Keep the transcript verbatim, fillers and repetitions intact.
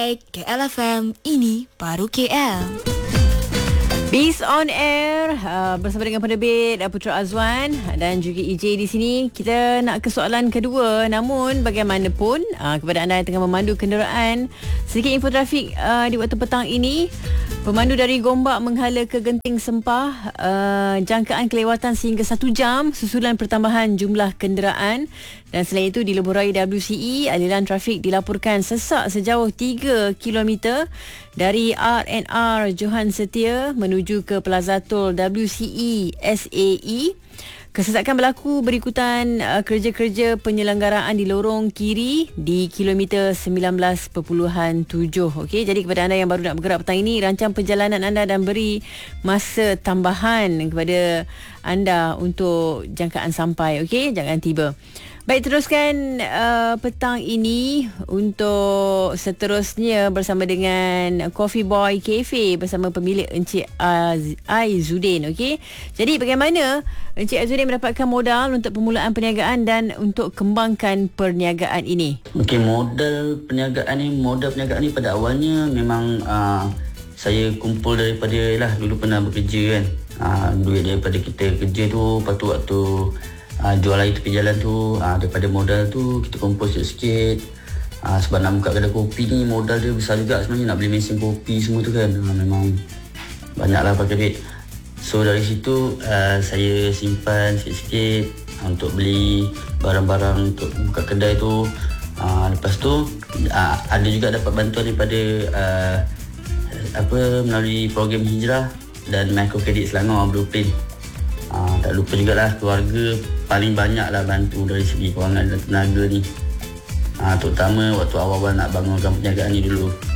Hai, K L F M, ini baru K L. Biz on Air uh, bersama dengan penerbit uh, Putra Azwan dan juga E J di sini. Kita nak ke soalan kedua. Namun bagaimanapun uh, kepada anda yang tengah memandu kenderaan, sedikit info trafik uh, di waktu petang ini. Pemandu dari Gombak menghala ke Genting Sempah, uh, jangkaan kelewatan sehingga satu jam susulan pertambahan jumlah kenderaan. Dan selain itu di Lebuh Raya W C E, aliran trafik dilaporkan sesak sejauh tiga kilometer dari R and R Johan Setia menuju ke Plaza Tol W C E S A E. Kesesakan berlaku berikutan uh, kerja-kerja penyelenggaraan di lorong kiri di kilometer sembilan belas perpuluhan tujuh. Okey, jadi kepada anda yang baru nak bergerak petang ini, rancang perjalanan anda dan beri masa tambahan kepada anda untuk jangkaan sampai. Okey, jangan tiba. Baik, teruskan uh, petang ini untuk seterusnya bersama dengan Coffee Boy Cafe bersama pemilik Encik Az- Aizuddin. Okey, jadi bagaimana Encik Aizuddin mendapatkan modal untuk permulaan perniagaan dan untuk kembangkan perniagaan ini? Okey, modal perniagaan ni, modal perniagaan ni pada awalnya memang uh, saya kumpul daripada lah dulu pernah bekerja kan. Uh, duit daripada kita kerja tu, lepas tu waktu Uh, jual air tepi jalan tu, uh, daripada modal tu kita kumpul sikit-sikit. uh, Sebab nak buka kedai kopi ni modal dia besar juga sebenarnya. Nak beli mesin kopi semua tu kan, uh, memang banyak lah pakai duit. So dari situ uh, saya simpan sikit-sikit uh, untuk beli barang-barang untuk buka kedai tu. uh, Lepas tu uh, ada juga dapat bantuan daripada uh, apa melalui program Hijrah dan Microcredit Selangor Blueprint. Uh, tak lupa jugalah keluarga paling banyak lah bantu dari segi kewangan dan tenaga ni, uh, terutama waktu awal-awal nak bangunkan perniagaan ni dulu.